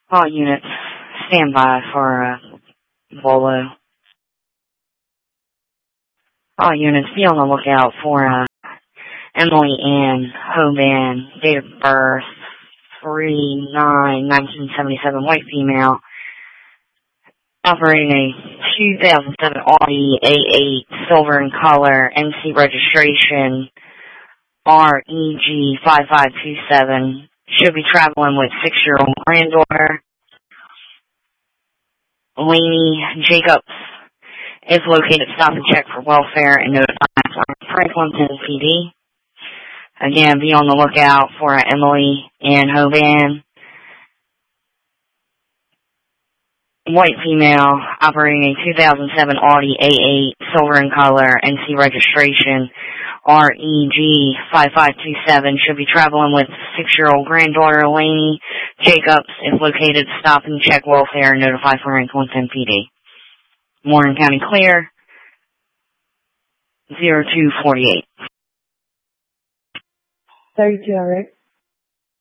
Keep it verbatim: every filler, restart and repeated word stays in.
All units, stand by for uh, Volo. All units, be on the lookout for uh, Emily Ann Hoban, date of birth three nine nineteen seventy-seven, white female, operating a two thousand seven Audi A eight, silver in color, N C registration, R E G five five two seven. Should be traveling with six-year-old granddaughter. Lainey Jacobs is located. Stop and check for welfare and notify Franklinton P D. Again, be on the lookout for Emily Ann Hoban, white female, operating a two thousand seven Audi A eight, silver in color, N C registration, R E G five five two seven, should be traveling with six-year-old granddaughter Lainey Jacobs, is located. Stop and check welfare and notify Franklinton P D. Warren County clear, zero two four eight. thirty-two, all right.